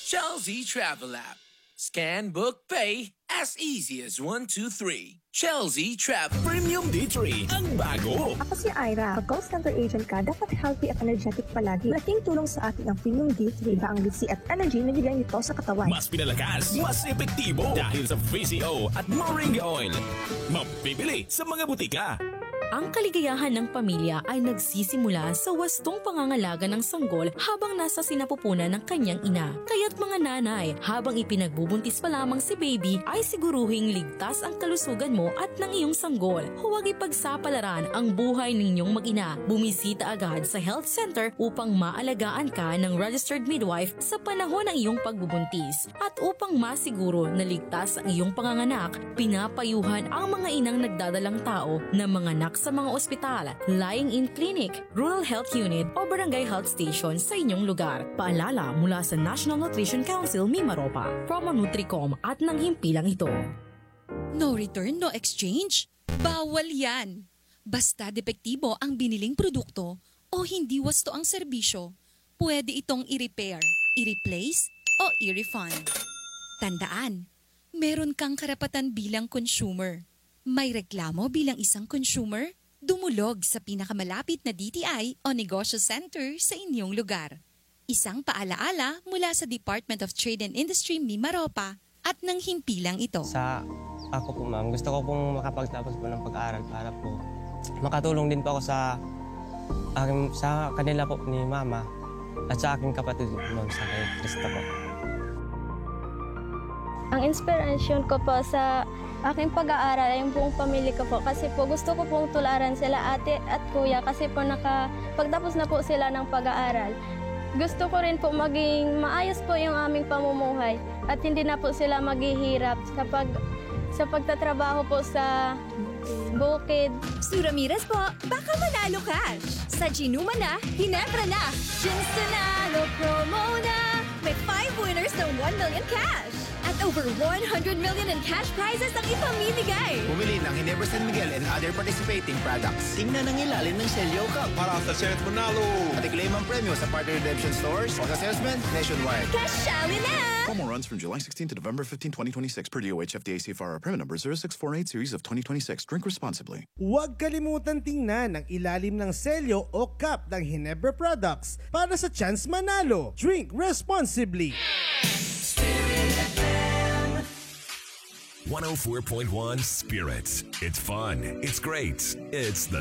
Chelsea Travel App. Scan, book, pay as easy as 1, 2, 3. Chelsea Travel. Premium D3 ang bago. Ako si Ira. Pag call center agent ka, dapat healthy at energetic palagi. Malaking tulong sa atin ang Premium D3. Iba ang litsi at energy na bigay nito sa katawan. Mas pinalakas, mas epektibo dahil sa VCO at Moringa Oil. Mabibili sa mga butika. Ang kaligayahan ng pamilya ay nagsisimula sa wastong pangangalaga ng sanggol habang nasa sinapupunan ng kanyang ina. Kaya't mga nanay, habang ipinagbubuntis pa lamang si baby, ay siguruhing ligtas ang kalusugan mo at ng iyong sanggol. Huwag ipagsapalaran ang buhay ninyong mag-ina. Bumisita agad sa health center upang maalagaan ka ng registered midwife sa panahon ng iyong pagbubuntis. At upang masiguro na ligtas ang iyong panganganak, pinapayuhan ang mga inang nagdadalang tao na manganak sa mga ospital, lying-in clinic, rural health unit o barangay health station sa inyong lugar. Paalala mula sa National Nutrition Council Mimaropa, Promo Nutricom at ng himpilang ito. No return, no exchange? Bawal yan! Basta depektibo ang biniling produkto o hindi wasto ang serbisyo, pwede itong i-repair, i-replace o i-refund. Tandaan, meron kang karapatan bilang consumer. May reklamo bilang isang consumer? Dumulog sa pinakamalapit na DTI o negosyo center sa inyong lugar. Isang paalaala mula sa Department of Trade and Industry Mimaropa at ng himpilang ito. Sa ako po ma'am, gusto ko pong makapagtapos po ng pag-aaral para po makatulong din po ako sa kanila po ni mama at sa aking kapatid ma'am sa kay Krista po. Ang inspiration ko po sa aking pag-aaral ay yung buong pamilya ko po kasi po gusto ko pong tularan sila ate at kuya kasi po pagtapos na po sila ng pag-aaral. Gusto ko rin po maging maayos po yung aming pamumuhay at hindi na po sila maghihirap sa pagtatrabaho po sa bukid. Sue Ramirez po, baka manalo cash. Sa Ginuma na, Ginebra na, Ginsanalo promo na. May 5 winners ng 1 million cash. At over 100 million in cash prizes ang ipamimigay. Bumili ng Ginebra San Miguel and other participating products. Tingnan ang ilalim ng Celio Cup Para sa chance manalo. At i-claim ang premyo sa partner redemption stores o sa salesman nationwide. Cash-ali na! Promo runs from July 16 to November 15, 2026 per DOH FDA CFR permit number 0648 series of 2026. Drink responsibly. Huwag kalimutan tingnan ang ilalim ng selyo o cup ng Ginebra products para sa chance manalo. Drink responsibly. 104.1 Spirits. It's fun. It's great. It's the